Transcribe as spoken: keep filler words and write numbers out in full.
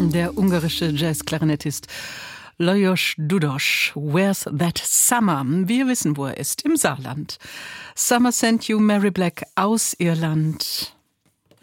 Der ungarische Jazz-Klarinettist Lajos Dudos, Where's That Summer? Wir wissen, wo er ist, im Saarland. Summer Sent You Mary Black aus Irland.